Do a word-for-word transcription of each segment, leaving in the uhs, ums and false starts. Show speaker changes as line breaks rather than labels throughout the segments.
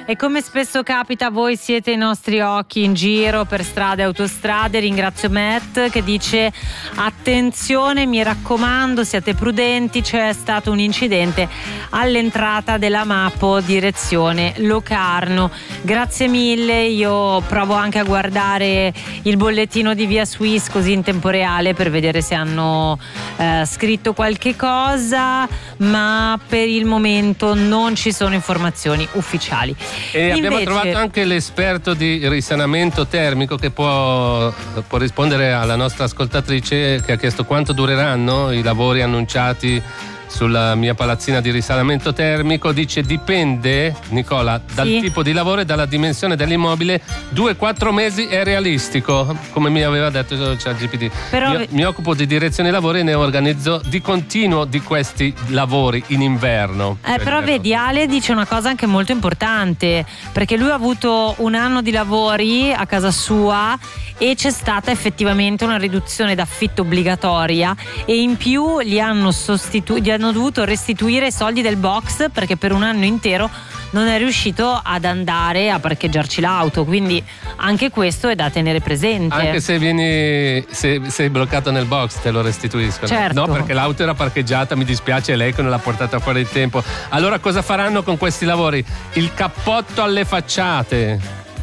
E come spesso capita, voi siete i nostri occhi in giro per strade e autostrade. Ringrazio Matt che dice: attenzione, mi raccomando, siate prudenti, c'è stato un incidente all'entrata della Mapo direzione Locarno. Grazie mille, io provo anche a guardare il bollettino di Via Swiss così in tempo reale per vedere se hanno eh, scritto qualche cosa, ma per il momento non ci sono informazioni ufficiali.
E
Invece,
abbiamo trovato anche l'esperto di risanamento termico che può, può rispondere alla nostra ascoltatrice che ha chiesto quanto dureranno i lavori annunciati sulla mia palazzina di risanamento termico. Dice: dipende, Nicola, dal
sì.
tipo di lavoro e dalla dimensione dell'immobile. Due quattro mesi è realistico, come mi aveva detto ChatGPT.
Però...
Mi, mi occupo di direzione lavori e ne organizzo di continuo di questi lavori in inverno.
Eh, però vedi, Ale dice una cosa anche molto importante, perché lui ha avuto un anno di lavori a casa sua e c'è stata effettivamente una riduzione d'affitto obbligatoria, e in più gli hanno sostituito, gli hanno dovuto restituire i soldi del box perché per un anno intero non è riuscito ad andare a parcheggiarci l'auto, quindi anche questo è da tenere presente.
Anche se vieni se sei bloccato nel box te lo restituiscono.
Certo.
No, perché l'auto era parcheggiata, mi dispiace, lei che non l'ha portata fuori il tempo. Allora cosa faranno con questi lavori? Il cappotto alle facciate,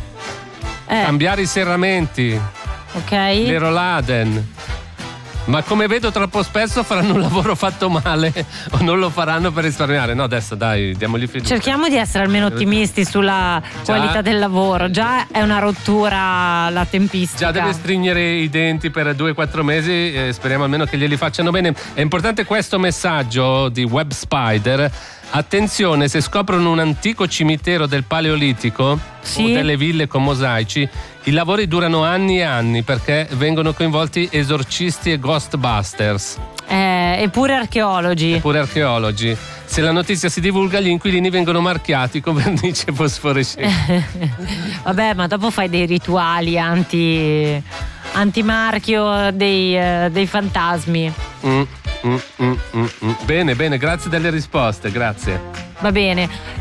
eh.
cambiare i serramenti,
ok,
le rolladen. Ma come vedo troppo spesso faranno un lavoro fatto male o non lo faranno per risparmiare. No, adesso dai, diamogli fiducia.
Cerchiamo di essere almeno ottimisti sulla
Già,
qualità del lavoro. Già è una rottura la tempistica.
Già deve stringere i denti per due quattro mesi, eh, speriamo almeno che glieli facciano bene. È importante questo messaggio di Web Spider. Attenzione, se scoprono un antico cimitero del Paleolitico, sì, o delle ville con mosaici, i lavori durano anni e anni perché vengono coinvolti esorcisti e ghostbusters.
Eh, eppure archeologi.
Eppure archeologi. Se la notizia si divulga, gli inquilini vengono marchiati con vernice fosforescente.
Vabbè, ma dopo fai dei rituali anti antimarchio dei, uh, dei fantasmi.
Mm, mm, mm, mm, mm. Bene, bene, grazie delle risposte, grazie.
Va bene.